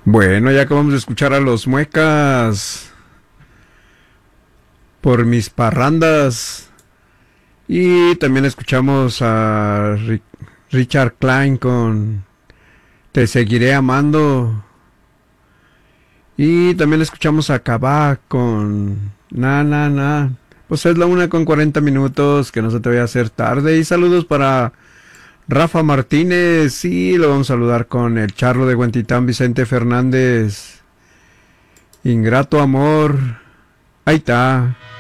Bueno, ya acabamos de escuchar a los Muecas por mis parrandas. Y también escuchamos a Richard Klein con Te seguiré amando. Y también escuchamos a Kabak con Na Na Na. Pues es la 1:40, que no se te vaya a hacer tarde. Y saludos para Rafa Martínez. Sí, lo vamos a saludar con el charro de Huentitán, Vicente Fernández. Ingrato amor. Ahí está.